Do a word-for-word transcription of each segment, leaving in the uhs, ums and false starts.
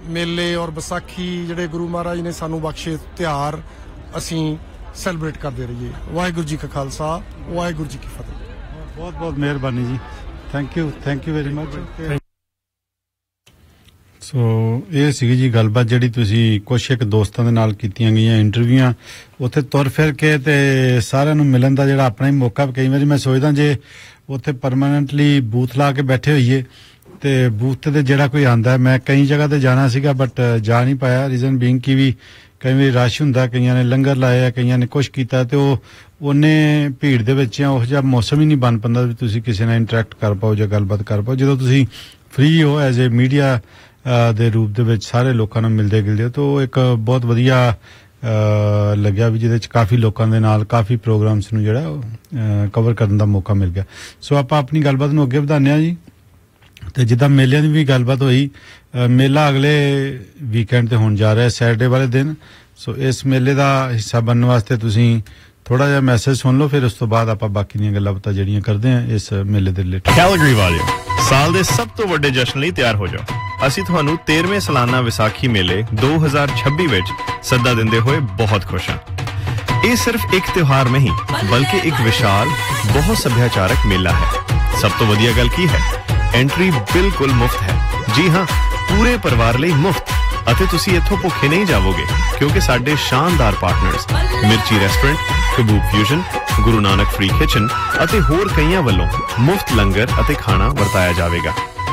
ਮੇਲੇ ਔਰ ਵਿਸਾਖੀ ਜਿਹੜੇ ਗੁਰੂ ਮਹਾਰਾਜ ਨੇ ਸਾਨੂੰ ਬਖਸ਼ੇ ਤਿਉਹਾਰ ਅਸੀਂ ਸੈਲੀਬ੍ਰੇਟ ਕਰਦੇ ਰਹੀਏ। ਵਾਹਿਗੁਰੂ ਜੀ ਕਾ ਖਾਲਸਾ, ਵਾਹਿਗੁਰੂ ਜੀ ਕੀ ਫਤਿਹ। ਬਹੁਤ ਬਹੁਤ ਮਿਹਰਬਾਨੀ ਜੀ, thank you thank you very much. ਸੋ ਇਹ ਸੀਗੀ ਜੀ ਗੱਲਬਾਤ ਜਿਹੜੀ ਤੁਸੀਂ ਕੁਛ ਇੱਕ ਦੋਸਤਾਂ ਦੇ ਨਾਲ ਕੀਤੀਆਂ ਗਈਆਂ ਇੰਟਰਵਿਊਆਂ, ਉੱਥੇ ਤੁਰ ਫਿਰ ਕੇ ਤੇ ਸਾਰਿਆਂ ਨੂੰ ਮਿਲਣ ਦਾ ਜਿਹੜਾ ਆਪਣਾ ਹੀ ਮੌਕਾ। ਕਈ ਵਾਰੀ ਮੈਂ ਸੋਚਦਾ ਜੇ ਉੱਥੇ ਪਰਮਾਨੈਂਟਲੀ ਬੂਥ ਲਾ ਕੇ ਬੈਠੇ ਹੋਈਏ ਤੇ ਬੂਥ ਤੇ ਜਿਹੜਾ ਕੋਈ ਆਂਦਾ, ਮੈਂ ਕਈ ਜਗ੍ਹਾ ਤੇ ਜਾਣਾ ਸੀਗਾ ਬਟ ਜਾ ਨਹੀਂ ਪਾਇਆ, ਰੀਜ਼ਨ ਬੀਇੰਗ ਕਿ ਵੀ ਕਈ ਵਾਰੀ ਰਸ਼ ਹੁੰਦਾ, ਕਈਆਂ ਨੇ ਲੰਗਰ ਲਾਇਆ, ਕਈਆਂ ਨੇ ਕੁਛ ਕੀਤਾ ਤੇ ਉਹ ਉਹਨੇ ਭੀੜ ਦੇ ਵਿੱਚ ਉਹ ਜਿਹਾ ਮੌਸਮ ਹੀ ਨਹੀਂ ਬਣ ਪਾਉਂਦਾ ਵੀ ਤੁਸੀਂ ਕਿਸੇ ਨਾਲ ਇੰਟਰੈਕਟ ਕਰ ਪਾਓ ਜਾਂ ਗੱਲਬਾਤ ਕਰ ਪਾਓ। ਜਦੋਂ ਤੁਸੀਂ ਫ੍ਰੀ ਹੋ ਐਜ਼ ਏ ਮੀਡੀਆ ਦੇ ਰੂਪ ਦੇ ਵਿੱਚ ਸਾਰੇ ਲੋਕਾਂ ਨੂੰ ਮਿਲਦੇ ਗਿਲਦੇ ਹੋ, ਤਾਂ ਉਹ ਇੱਕ ਬਹੁਤ ਵਧੀਆ ਲੱਗਿਆ ਵੀ ਜਿਹਦੇ ਚ ਕਾਫੀ ਲੋਕਾਂ ਦੇ ਨਾਲ ਕਾਫੀ ਪ੍ਰੋਗਰਾਮਸ ਨੂੰ ਜਿਹੜਾ ਕਵਰ ਕਰਨ ਦਾ ਮੌਕਾ ਮਿਲ ਗਿਆ। ਸੋ ਆਪਾਂ ਆਪਣੀ ਗੱਲਬਾਤ ਨੂੰ ਅੱਗੇ ਵਧਾਉਂਦੇ ਹਾਂ ਜੀ। ਤੇ ਜਿੱਦਾਂ ਮੇਲਿਆਂ ਦੀ ਵੀ ਗੱਲਬਾਤ ਹੋਈ, ਮੇਲਾ ਅਗਲੇ ਵੀਕਐਂਡ ਤੇ ਹੋਣ ਜਾ ਰਿਹਾ ਸੈਟਰਡੇ ਵਾਲੇ ਦਿਨ। ਸੋ ਇਸ ਮੇਲੇ ਦਾ ਹਿੱਸਾ ਬਣਨ ਵਾਸਤੇ ਤੁਸੀਂ ਥੋੜਾ ਜਿਹਾ ਮੈਸੇਜ ਸੁਣ ਲਓ, ਫਿਰ ਉਸ ਤੋਂ ਬਾਅਦ ਆਪਾਂ ਬਾਕੀ ਦੀਆਂ ਗੱਲਾਂ ਬਾਤਾਂ ਜਿਹੜੀਆਂ ਕਰਦੇ ਹਾਂ ਇਸ ਮੇਲੇ ਦੇ ਰਿਲੇਟਡ। ਕੈਲਗਰੀ ਵਾਲਿਓ, ਸਾਲ ਦੇ ਸਭ ਤੋਂ ਵੱਡੇ ਜਸ਼ਨ ਲਈ ਤਿਆਰ ਹੋ ਜਾਓ। ਅਸੀਂ ਤੁਹਾਨੂੰ ਤੇਰਵੇਂ ਸਾਲਾਨਾ ਵਿਸਾਖੀ ਮੇਲੇ ਦੋ ਹਜ਼ਾਰ ਛੱਬੀ ਵਿੱਚ ਸੱਦਾ ਦਿੰਦੇ ਹੋਏ ਬਹੁਤ ਖੁਸ਼ ਹਾਂ। ਇਹ ਸਿਰਫ ਇੱਕ ਤਿਉਹਾਰ ਨਹੀਂ ਬਲਕਿ ਇੱਕ ਵਿਸ਼ਾਲ ਬਹੁਤ ਸੱਭਿਆਚਾਰਕ ਮੇਲਾ ਹੈ। ਸਭ ਤੋਂ ਵਧੀਆ ਗੱਲ ਕੀ ਹੈ, ਐਂਟਰੀ ਬਿਲਕੁਲ ਮੁਫਤ ਹੈ। ਜੀ ਹਾਂ, ਪੂਰੇ ਪਰਿਵਾਰ ਲਈ ਮੁਫਤ। ਅਤੇ ਤੁਸੀਂ ਇੱਥੋਂ ਭੁੱਖੇ ਨਹੀਂ ਜਾਵੋਗੇ ਕਿਉਂਕਿ ਸਾਡੇ ਸ਼ਾਨਦਾਰ ਪਾਰਟਨਰਸ ਮਿਰਚੀ restaurant, ਕਬੂਬ fusion, Guru Nanak free kitchen ਅਤੇ ਹੋਰ ਕਈਆਂ ਵੱਲੋਂ ਮੁਫਤ ਲੰਗਰ ਅਤੇ ਖਾਣਾ ਵਰਤਾਇਆ ਜਾਵੇਗਾ।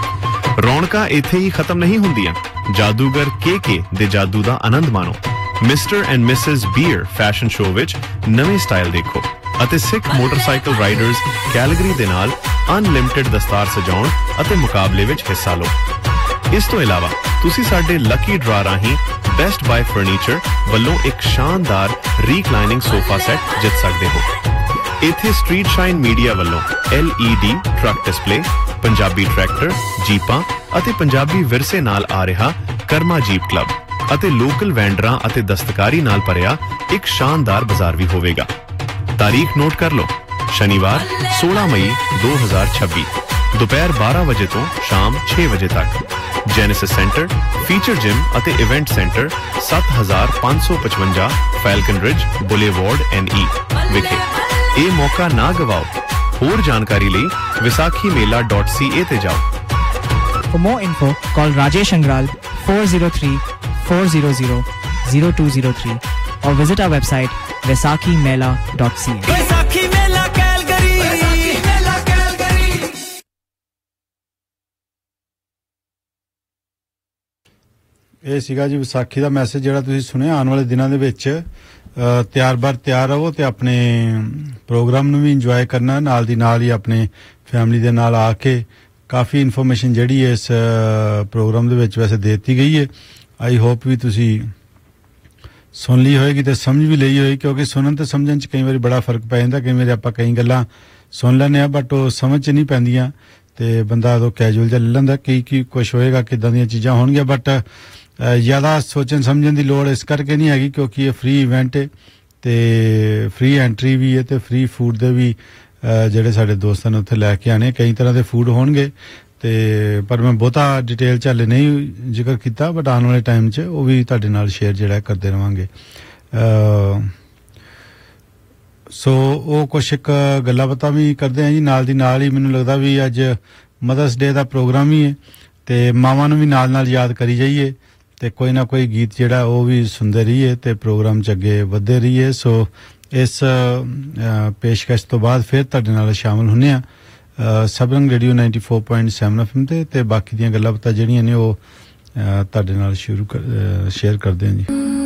ਰੌਣਕਾਂ ਇੱਥੇ ਹੀ ਖਤਮ ਨਹੀਂ ਹੁੰਦੀਆਂ। ਜਾਦੂਗਰ ਕੇ ਕੇ ਦੇ ਜਾਦੂ ਦਾ ਆਨੰਦ ਮਾਣੋ। Mister and Mrs beer fashion show ਵਿੱਚ ਨਵੇਂ ਸਟਾਈਲ ਦੇਖੋ ਅਤੇ ਸਿੱਖ ਮੋਟਰਸਾਈਕਲ ਰਾਈਡਰਸ ਕੈਲਗਰੀ ਦੇ ਨਾਲ ਅਨਲਿਮਟਿਡ ਦਸਤਾਰ ਸਜਾਉਣ ਅਤੇ ਮੁਕਾਬਲੇ ਵਿੱਚ ਹਿੱਸਾ ਲਓ। ਇਸ ਤੋਂ ਇਲਾਵਾ ਤੁਸੀਂ ਸਾਡੇ ਲੱਕੀ ਡਰਾ ਰਾਹੀਂ ਬੈਸਟ ਬਾਏ ਫਰਨੀਚਰ ਵੱਲੋਂ ਇੱਕ ਸ਼ਾਨਦਾਰ ਰੀਕਲਾਈਨਿੰਗ ਸੋਫਾ ਸੈੱਟ ਜਿੱਤ ਸਕਦੇ ਹੋ। ਇੱਥੇ ਸਟਰੀਟ ਸ਼ਾਈਨ ਮੀਡੀਆ ਵੱਲੋਂ L E D truck display, Punjabi tractor, ਜੀਪਾਂ ਅਤੇ ਪੰਜਾਬੀ ਵਿਰਸੇ ਨਾਲ ਆ ਰਿਹਾ ਕਰਮਾ ਜੀਪ ਕਲੱਬ ਅਤੇ ਲੋਕਲ ਵੈਂਡਰਾਂ ਅਤੇ ਦਸਤਕਾਰੀ ਨਾਲ ਭਰਿਆ ਇੱਕ ਸ਼ਾਨਦਾਰ ਬਾਜ਼ਾਰ ਵੀ ਹੋਵੇਗਾ। ਤਾਰੀਖ ਨੋਟ ਕਰ ਲਓ, ਸ਼ਨੀਵਾਰ ਸੋਲਾਂ ਮਈ ਦੋ ਹਜ਼ਾਰ ਛੱਬੀ, ਦੁਪਹਿਰ ਬਾਰਾਂ ਵਜੇ ਤੋਂ ਸ਼ਾਮ ਛੇ ਵਜੇ ਤੱਕ। ਜੈਨੇਸਿਸ ਸੈਂਟਰ, ਫੀਚਰ ਜਿਮ ਅਤੇ ਇਵੈਂਟ ਸੈਂਟਰ ਸੱਤ ਹਜ਼ਾਰ ਪੰਜ ਸੌ ਪਚਵੰਜਾ ਫੈਲਕਨ ਰਿਜ ਬੁਲੇਵਾਰਡ ਐਨ ਈ ਵਿਖੇ। ਇਹ ਮੌਕਾ ਨਾ ਗਵਾਓ। ਹੋਰ ਜਾਣਕਾਰੀ ਲਈ ਵਿਸਾਖੀ ਮੇਲਾ ਡਾਟ ਸੀ ਏ ਤੇ ਜਾਓ। For more info, call Rajesh Angral four zero three, four zero zero, zero two zero three or visit our website vaisakhi mela dot c a. Vaisakhi Mela Calgary, Vaisakhi Mela Calgary. ਇਹ ਸੀਗਾ ਜੀ ਵਿਸਾਖੀ ਦਾ message ਜਿਹੜਾ ਤੁਸੀਂ ਸੁਣਿਆ। ਆਉਣ ਵਾਲੇ ਦਿਨਾਂ ਦੇ ਵਿੱਚ ਤਿਆਰ ਬਰ ਤਿਆਰ ਰਹੋ ਤੇ ਆਪਣੇ ਪ੍ਰੋਗਰਾਮ ਨੂੰ ਵੀ ਇੰਜੋਏ ਕਰਨਾ, ਨਾਲ ਦੀ ਨਾਲ ਹੀ ਆਪਣੇ ਫੈਮਿਲੀ ਦੇ ਨਾਲ ਆ ਕੇ ਕਾਫੀ ਇਨਫੋਰਮੇਸ਼ਨ ਜਿਹੜੀ ਇਸ ਪ੍ਰੋਗਰਾਮ ਦੇ ਵਿੱਚ ਵੈਸੇ ਦੇ ਦਿੱਤੀ ਗਈ ਹੈ। ਆਈ ਹੋਪ ਵੀ ਤੁਸੀਂ ਸੁਣ ਲਈ ਹੋਏਗੀ ਤੇ ਸਮਝ ਵੀ ਲਈ ਹੋਏਗੀ, ਕਿਉਂਕਿ ਸੁਣਨ ਤੇ ਸਮਝਣ 'ਚ ਕਈ ਵਾਰੀ ਬੜਾ ਫਰਕ ਪੈ ਜਾਂਦਾ। ਕਈ ਵਾਰੀ ਆਪਾਂ ਕਈ ਗੱਲਾਂ ਸੁਣ ਲੈਂਦੇ ਹਾਂ ਬਟ ਉਹ ਸਮਝ 'ਚ ਨਹੀਂ ਪੈਂਦੀਆਂ ਤੇ ਬੰਦਾ ਉਦੋਂ ਕੈਜੂਅਲ ਜਿਹਾ ਲੈ ਲੈਂਦਾ ਕੀ ਕੀ ਕੁਛ ਹੋਏਗਾ, ਕਿੱਦਾਂ ਦੀਆਂ ਚੀਜ਼ਾਂ ਹੋਣਗੀਆਂ। ਬਟ ਜ਼ਿਆਦਾ ਸੋਚਣ ਸਮਝਣ ਦੀ ਲੋੜ ਇਸ ਕਰਕੇ ਨਹੀਂ ਹੈਗੀ ਕਿਉਂਕਿ ਇਹ ਫ੍ਰੀ ਇਵੈਂਟ ਹੈ ਤੇ ਫ੍ਰੀ ਐਂਟਰੀ ਵੀ ਹੈ ਤੇ ਫ੍ਰੀ ਫੂਡ ਦੇ ਵੀ ਜਿਹੜੇ ਸਾਡੇ ਦੋਸਤਾਂ ਨੇ ਉੱਥੇ ਲੈ ਕੇ ਆਣੇ ਕਈ ਤਰ੍ਹਾਂ ਦੇ ਫੂਡ ਹੋਣਗੇ। ਤੇ ਪਰ ਮੈਂ ਬਹੁਤਾ ਡਿਟੇਲ 'ਚ ਹਾਲੇ ਨਹੀਂ ਜ਼ਿਕਰ ਕੀਤਾ ਬਟ ਆਉਣ ਵਾਲੇ ਟਾਈਮ 'ਚ ਉਹ ਵੀ ਤੁਹਾਡੇ ਨਾਲ ਸ਼ੇਅਰ ਜਿਹੜਾ ਕਰਦੇ ਰਹਾਂਗੇ। ਸੋ ਉਹ ਕੁਛ ਇੱਕ ਗੱਲਾਂ ਬਾਤਾਂ ਵੀ ਕਰਦੇ ਹਾਂ ਜੀ। ਨਾਲ ਦੀ ਨਾਲ ਹੀ ਮੈਨੂੰ ਲੱਗਦਾ ਵੀ ਅੱਜ ਮਦਰਸ ਡੇ ਦਾ ਪ੍ਰੋਗਰਾਮ ਹੀ ਹੈ ਤੇ ਮਾਵਾਂ ਨੂੰ ਵੀ ਨਾਲ ਨਾਲ ਯਾਦ ਕਰੀ ਜਾਈਏ ਤੇ ਕੋਈ ਨਾ ਕੋਈ ਗੀਤ ਜਿਹੜਾ ਉਹ ਵੀ ਸੁਣਦੇ ਰਹੀਏ ਤੇ ਪ੍ਰੋਗਰਾਮ 'ਚ ਅੱਗੇ ਵਧਦੇ ਰਹੀਏ। ਸੋ ਇਸ ਪੇਸ਼ਕਸ਼ ਤੋਂ ਬਾਅਦ ਫਿਰ ਤੁਹਾਡੇ ਨਾਲ ਸ਼ਾਮਲ ਹੁੰਦੇ ਹਾਂ ਸਬਰੰਗ radio ninety four point seven F M ਤੇ ਤੇ ਬਾਕੀ ਦੀਆਂ ਗੱਲਾਂ ਬਾਤਾਂ ਜਿਹੜੀਆਂ ਨੇ ਉਹ ਤੁਹਾਡੇ ਨਾਲ ਸ਼ੁਰੂ ਸ਼ੇਅਰ ਕਰਦੇ ਹਾਂ ਜੀ।